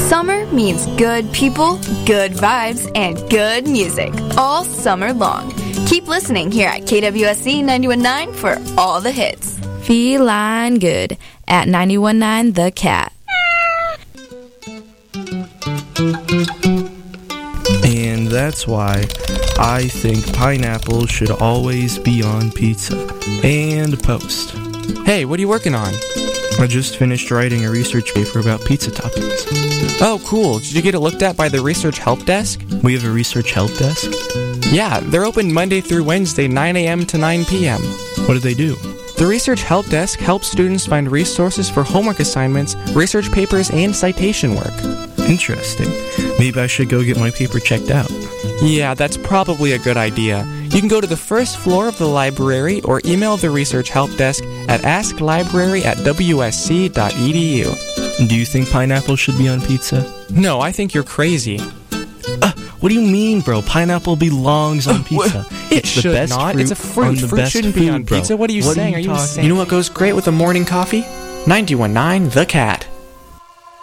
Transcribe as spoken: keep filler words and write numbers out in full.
Summer means good people, good vibes, and good music all summer long. Keep listening here at K W S C ninety-one point nine for all the hits. Feline Good at ninety-one point nine The Cat. And that's why I think pineapple should always be on pizza. And post. Hey, what are you working on? I just finished writing a research paper about pizza toppings. Oh, cool. Did you get it looked at by the Research Help Desk? We have a research help desk? Yeah, they're open Monday through Wednesday, nine a.m. to nine p.m. What do they do? The Research Help Desk helps students find resources for homework assignments, research papers, and citation work. Interesting. Maybe I should go get my paper checked out. Yeah, that's probably a good idea. You can go to the first floor of the library or email the Research Help Desk at ask library at w s c dot e d u. Do you think pineapple should be on pizza? No, I think you're crazy. Uh, what do you mean, bro? Pineapple belongs on pizza. It it's should the best not. Fruit It's a fruit. on the Fruit best shouldn't food, be on bro. pizza. What are you what saying? Are you, are you talking? insane? You know what goes great with a morning coffee? ninety-one point nine The Cat.